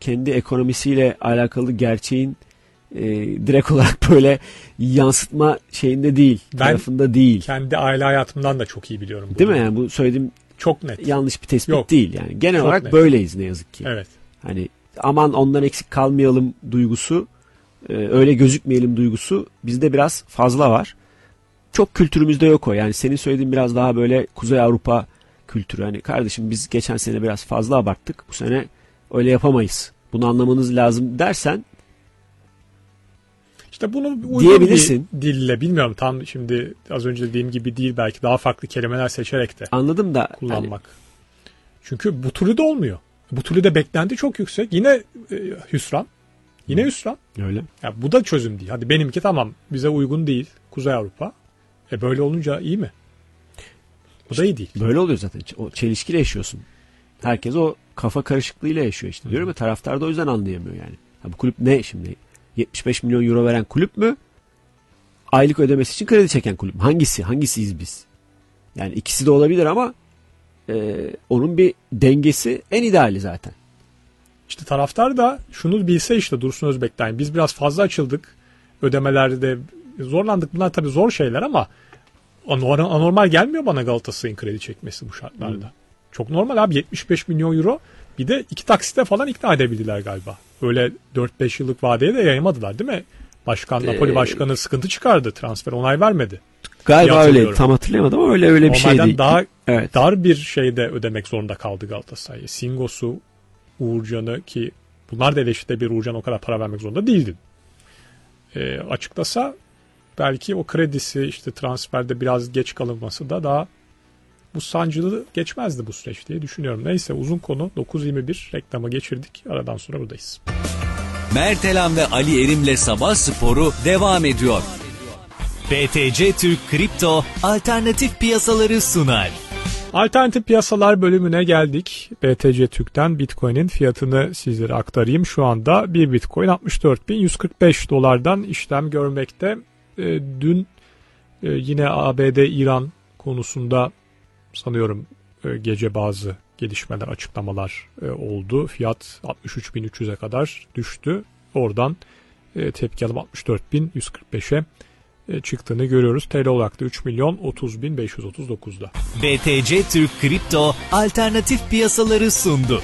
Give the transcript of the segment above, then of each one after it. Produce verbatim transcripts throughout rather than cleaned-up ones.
kendi ekonomisiyle alakalı gerçeğin e, direkt olarak böyle yansıtma şeyinde değil, ben tarafında değil. Kendi aile hayatımdan da çok iyi biliyorum. Değil mi? Yani bu söylediğim çok net. Yanlış bir tespit Yok. değil yani. Genel Çok olarak net. böyleyiz ne yazık ki. Evet. Hani aman ondan eksik kalmayalım duygusu, e, öyle gözükmeyelim duygusu bizde biraz fazla var. Çok kültürümüzde yok o. Yani senin söylediğin biraz daha böyle Kuzey Avrupa kültürü. Hani kardeşim biz geçen sene biraz fazla abarttık. Bu sene öyle yapamayız. Bunu anlamanız lazım dersen İşte bunu uygun diyebilirsin. Bir dille, bilmiyorum tam şimdi az önce dediğim gibi değil, belki daha farklı kelimeler seçerek de anladım da kullanmak. Hani... Çünkü bu türlü de olmuyor. Bu türlü de beklenti çok yüksek. Yine e, hüsran. Yine Hı. hüsran. Öyle. Ya bu da çözüm değil. Hadi benimki tamam bize uygun değil. Kuzey Avrupa. E böyle olunca iyi mi? Bu işte da iyi değil. Böyle oluyor zaten. O çelişkiyle yaşıyorsun. Herkes o kafa karışıklığıyla yaşıyor işte. Hı. Diyorum ya, taraftar da o yüzden anlayamıyor yani. Ha, bu kulüp ne şimdi? yetmiş beş milyon euro veren kulüp mü? Aylık ödemesi için kredi çeken kulüp mü? Hangisi? Hangisiyiz biz? Yani ikisi de olabilir ama e, onun bir dengesi en ideali zaten. İşte taraftar da şunu bilse, işte Dursun Özbek'ten biz biraz fazla açıldık. Ödemelerde zorlandık. Bunlar tabii zor şeyler ama anormal gelmiyor bana Galatasaray'ın kredi çekmesi bu şartlarda. Hmm. Çok normal abi, yetmiş beş milyon euro. Bir de iki taksite falan ikna edebildiler galiba. Öyle dört beş yıllık vadeye de yayamadılar değil mi? Başkan, ee, Napoli başkanı sıkıntı çıkardı. Transfer onay vermedi. Galiba öyle. Tam hatırlayamadım ama öyle öyle bir şey değil. Daha evet. Dar bir şeyde ödemek zorunda kaldı Galatasaray. Singos'u, Uğurcan'ı, ki bunlar da eleştiride bir Uğurcan o kadar para vermek zorunda değildi. E, açıklasa belki o kredisi, işte transferde biraz geç kalınması da daha bu sancılı geçmezdi bu süreç diye düşünüyorum. Neyse, uzun konu. dokuz yirmi bir reklama geçirdik. Aradan sonra buradayız. Mertelan ve Ali Erim'le Sabah Sporu devam ediyor. B T C Türk Kripto alternatif piyasaları sunar. Alternatif piyasalar bölümüne geldik. B T C Türk'ten Bitcoin'in fiyatını sizlere aktarayım. Şu anda bir Bitcoin altmış dört bin yüz kırk beş dolardan işlem görmekte. E, dün e, yine A B D İran konusunda sanıyorum e, gece bazı gelişmeler, açıklamalar e, oldu. Fiyat altmış üç bin üç yüze kadar düştü. Oradan e, tepki alıp altmış dört bin yüz kırk beşe e, çıktığını görüyoruz. T L olarak da üç milyon otuz bin beş yüz otuz dokuzda. B T C Türk Kripto alternatif piyasaları sundu.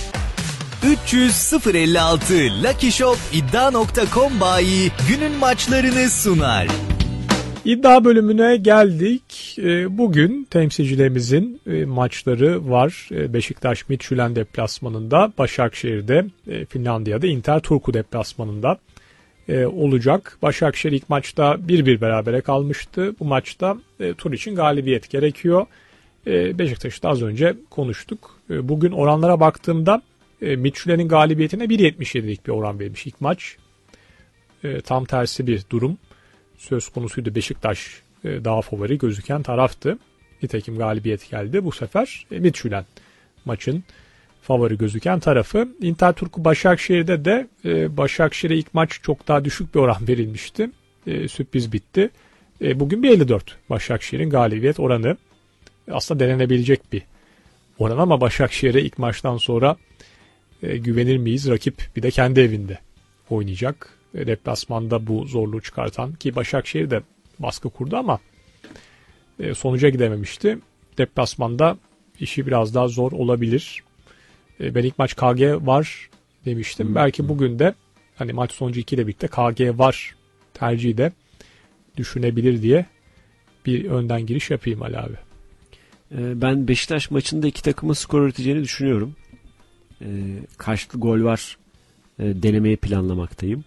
üç yüz sıfır elli altı Lucky Shop iddia nokta com bayi günün maçlarını sunar. İddia bölümüne geldik. Bugün temsilcilerimizin maçları var. Beşiktaş Midtjylland deplasmanında, Başakşehir'de, Finlandiya'da Inter Turku deplasmanında olacak. Başakşehir ilk maçta bir bir berabere kalmıştı. Bu maçta tur için galibiyet gerekiyor. Beşiktaş'ta az önce konuştuk. Bugün oranlara baktığımda Midtjylland'in galibiyetine bir yetmiş yedilik bir oran verilmiş ilk maç. Tam tersi bir durum söz konusuydu. Beşiktaş daha favori gözüken taraftı. Nitekim galibiyet geldi. Bu sefer Midtjylland maçın favori gözüken tarafı. Inter Turku Başakşehir'de de Başakşehir'e ilk maç çok daha düşük bir oran verilmişti. Sürpriz bitti. Bugün bir elli dört Başakşehir'in galibiyet oranı. Aslında denenebilecek bir oran ama Başakşehir'e ilk maçtan sonra güvenir miyiz? Rakip bir de kendi evinde oynayacak. Deplasmanda bu zorluğu çıkartan, ki Başakşehir de baskı kurdu ama sonuca gidememişti. Deplasmanda işi biraz daha zor olabilir. Ben ilk maç K G var demiştim. Hmm. Belki bugün de hani maç sonucu iki ile birlikte K G var tercihi de düşünebilir diye bir önden giriş yapayım Ali abi. Ben Beşiktaş maçında iki takımın skor üreteceğini düşünüyorum. Karşılıklı gol var denemeyi planlamaktayım.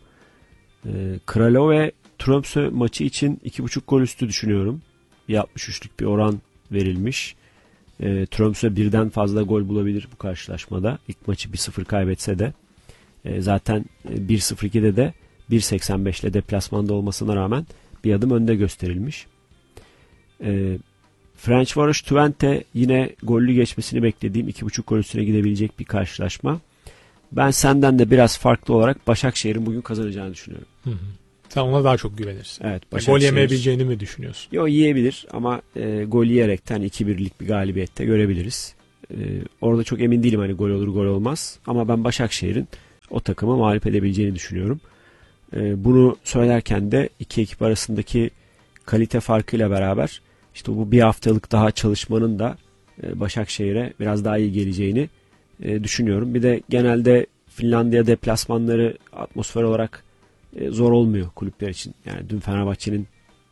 Kralo ve Tromsø maçı için iki buçuk gol üstü düşünüyorum. Bir altmış üçlük bir oran verilmiş. E, Tromsø birden fazla gol bulabilir bu karşılaşmada. İlk maçı bir sıfır kaybetse de. E, zaten bir sıfır ikide de bir seksen beş ile deplasmanda olmasına rağmen bir adım önde gösterilmiş. E, Ferencvaros Twente yine gollü geçmesini beklediğim iki buçuk gol üstüne gidebilecek bir karşılaşma. Ben senden de biraz farklı olarak Başakşehir'in bugün kazanacağını düşünüyorum. Hı hı. Sen ona daha çok güvenirsin. Evet, gol yemeyebileceğini mi düşünüyorsun? Yok, yiyebilir ama e, gol yiyerekten iki birlik bir galibiyette görebiliriz. E, orada çok emin değilim hani gol olur gol olmaz. Ama ben Başakşehir'in o takımı mağlup edebileceğini düşünüyorum. E, bunu söylerken de iki ekip arasındaki kalite farkıyla beraber işte bu bir haftalık daha çalışmanın da e, Başakşehir'e biraz daha iyi geleceğini e, düşünüyorum. Bir de genelde Finlandiya deplasmanları atmosfer olarak e, zor olmuyor kulüpler için. Yani dün Fenerbahçe'nin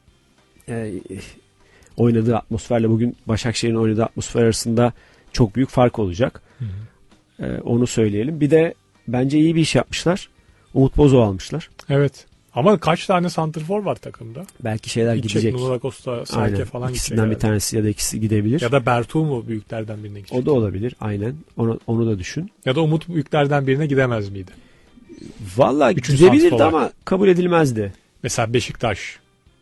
e, oynadığı atmosferle bugün Başakşehir'in oynadığı atmosfer arasında çok büyük fark olacak. Hı hı. E, onu söyleyelim. Bir de bence iyi bir iş yapmışlar. Umut Bozok'u almışlar. Evet. Ama kaç tane santrfor var takımda? Belki şeyler gidecek, gidecek. Nula Costa, Serke falan İkisinden gidecek. bir tanesi ya da ikisi gidebilir. Ya da Bertu mu büyüklerden birine gidecek? O da olabilir. Aynen. Onu, onu da düşün. Ya da Umut büyüklerden birine gidemez miydi? Valla gidebilirdi ama kabul edilmezdi. Mesela Beşiktaş.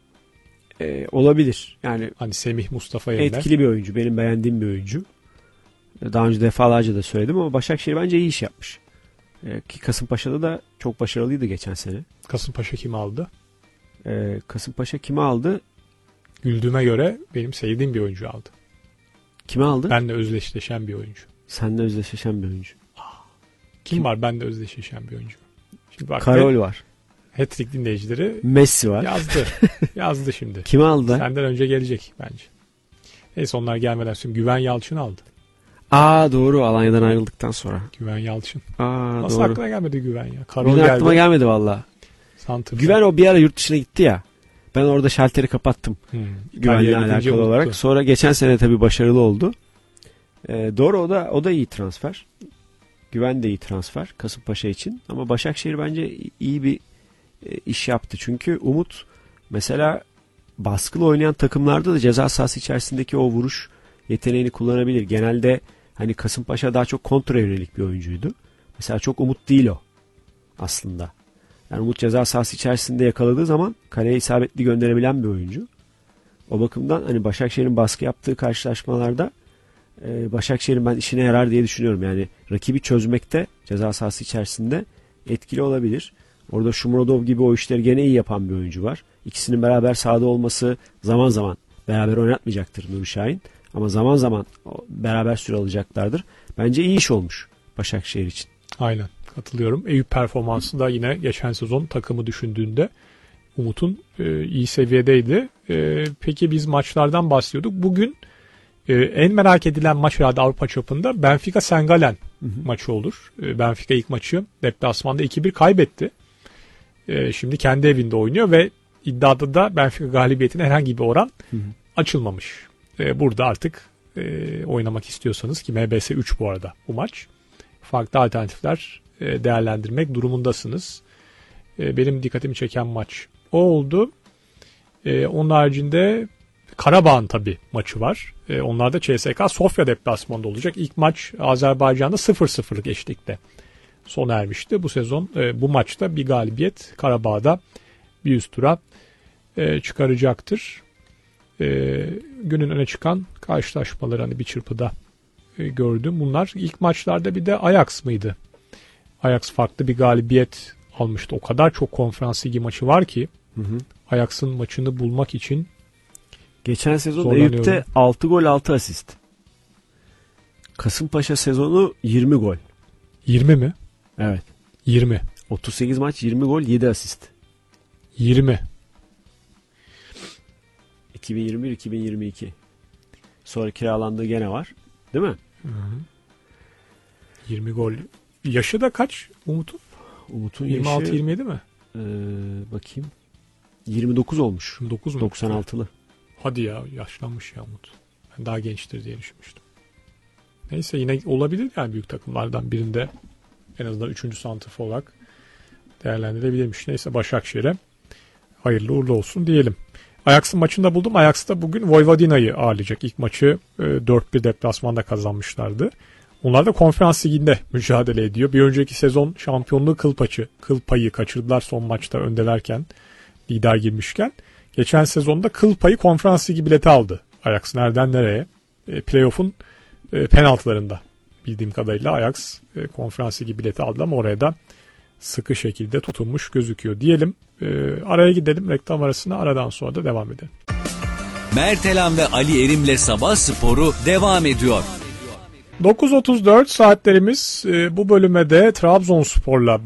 Ee, olabilir. Yani hani Semih Mustafa yerine. Etkili bir oyuncu. Benim beğendiğim bir oyuncu. Daha önce defalarca da söyledim ama Başakşehir bence iyi iş yapmış. Ee, ki Kasımpaşa'da da çok başarılıydı geçen sene. Kasımpaşa kimi aldı? Ee, Kasımpaşa kimi aldı? Güldüğüme göre benim sevdiğim bir oyuncu aldı. Kimi aldı? Benle özdeşleşen bir oyuncu. Seninle özdeşleşen bir oyuncu. Kim, Kim var benle özdeşleşen bir oyuncu? Şimdi bak, Karol Hat- var. Hat-trick dinleyicileri Messi var. Yazdı. Yazdı şimdi. Kimi aldı? Senden önce gelecek bence. Neyse onlar gelmeden sonra Güven Yalçın aldı. Aa doğru, Alanya'dan ayrıldıktan sonra. Güven Yalçın. Aa Nasıl doğru. aklına gelmedi Güven ya? Karol Benim geldi. aklıma gelmedi valla. Santrfor. Güven o bir ara yurt dışına gitti ya. Ben orada şalteri kapattım. Hmm. Güven'le alakalı unuttu. olarak. Sonra geçen sene tabii başarılı oldu. Ee, doğru, o da o da iyi transfer. Güven de iyi transfer Kasımpaşa için. Ama Başakşehir bence iyi bir e, iş yaptı. Çünkü Umut mesela baskılı oynayan takımlarda da ceza sahası içerisindeki o vuruş yeteneğini kullanabilir. Genelde hani Kasımpaşa daha çok kontra yönelik bir oyuncuydu. Mesela çok Umut değil o aslında. Yani Umut ceza sahası içerisinde yakaladığı zaman kaleye isabetli gönderebilen bir oyuncu. O bakımdan hani Başakşehir'in baskı yaptığı karşılaşmalarda e, Başakşehir'in ben işine yarar diye düşünüyorum. Yani rakibi çözmekte ceza sahası içerisinde etkili olabilir. Orada Şumurodov gibi o işleri gene iyi yapan bir oyuncu var. İkisinin beraber sahada olması zaman zaman beraber oynatmayacaktır Nuri Şahin. Ama zaman zaman beraber süre alacaklardır. Bence iyi iş olmuş Başakşehir için. Aynen, katılıyorum. Eyüp performansı da yine geçen sezon takımı düşündüğünde Umut'un e, iyi seviyedeydi. E, peki biz maçlardan bahsediyorduk. Bugün e, en merak edilen maç herhalde Avrupa çapında Benfica Sengalen hı hı. maçı olur. E, Benfica ilk maçı deplasmanda iki bir kaybetti. E, şimdi kendi evinde oynuyor ve iddiada da Benfica galibiyetine herhangi bir oran hı hı. açılmamış. E, burada artık e, oynamak istiyorsanız, ki M B S üç bu arada bu maç, farklı alternatifler e, değerlendirmek durumundasınız. E, benim dikkatimi çeken maç o oldu. E, onun haricinde Karabağ'ın tabii maçı var. E, onlar da C S K A Sofya deplasmanında olacak. İlk maç Azerbaycan'da sıfır sıfırlık eşlikte sona ermişti. Bu sezon e, bu maçta bir galibiyet Karabağ'da bir üst tura e, çıkaracaktır. E, günün öne çıkan karşılaşmaları hani bir çırpıda e, gördüm. Bunlar ilk maçlarda bir de Ajax mıydı? Ajax farklı bir galibiyet almıştı. O kadar çok konferans ligi maçı var ki hı hı. Ajax'ın maçını bulmak için geçen sezon Eyüp'te altı gol altı asist. Kasımpaşa sezonu yirmi gol. yirmi mi? Evet. yirmi. otuz sekiz maç yirmi gol yedi asist. yirmi. iki bin yirmi bir iki bin yirmi iki. Sonra kiralandığı gene var. Değil mi? Hı hı. yirmi gol. Yaşı da kaç Umut'un? Umut'un yirmi altı yaşı yirmi yedi mi? Ee, bakayım. yirmi dokuz olmuş. yirmi dokuz mu? doksan altılı. Hadi ya, yaşlanmış ya Umut. Ben daha gençtir diye düşünmüştüm. Neyse, yine olabilir yani büyük takımlardan birinde en azından üçüncü santrfor olarak değerlendirilebilirmiş. Neyse, Başakşehir'e hayırlı uğurlu olsun diyelim. Ajax'ın maçında buldum. Ajax da bugün Vojvodina'yı ağırlayacak. İlk maçı dört bir deplasmanda kazanmışlardı. Onlar da konferans liginde mücadele ediyor. Bir önceki sezon şampiyonluğu kıl payı, kıl payı kaçırdılar son maçta öndelerken, lider girmişken. Geçen sezonda kıl payı konferans ligi bileti aldı Ajax. Nereden nereye? E, playoff'un e, penaltılarında bildiğim kadarıyla Ajax e, konferans ligi bileti aldı ama oraya da sıkı şekilde tutunmuş gözüküyor diyelim. E, araya gidelim, reklam arasına, aradan sonra da devam edelim. Mertelan ve Ali Erim'le Sabah Sporu devam ediyor. dokuz otuz dört saatlerimiz. E, bu bölüme de Trabzonspor'la